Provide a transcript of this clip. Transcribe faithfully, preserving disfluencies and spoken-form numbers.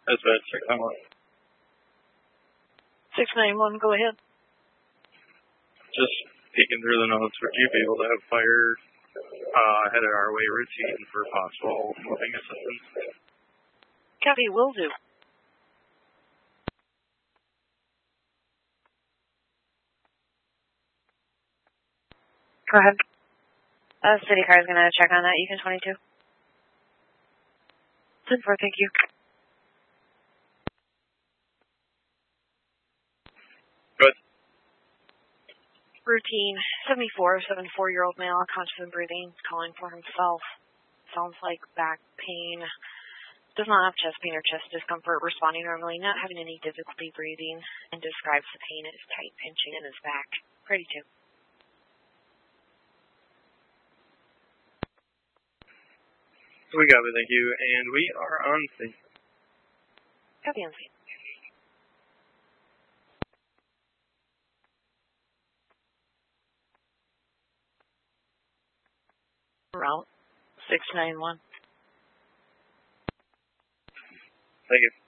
That's bad. six nine one. six nine one, go ahead. Just peeking through the notes, would you be able to have fire uh, headed our way routine for possible moving assistance? Copy, will do. Go ahead. Uh, city car is going to check on that. You can twenty-two. ten four, thank you. Good. Routine, seventy-four, seventy-four-year-old male, conscious and breathing, calling for himself. Sounds like back pain. Does not have chest pain or chest discomfort, responding normally, not having any difficulty breathing, and describes the pain as tight pinching in his back. Ready to. We got it, thank you. And we are on scene. Copy on scene. Route six nine one. Thank you.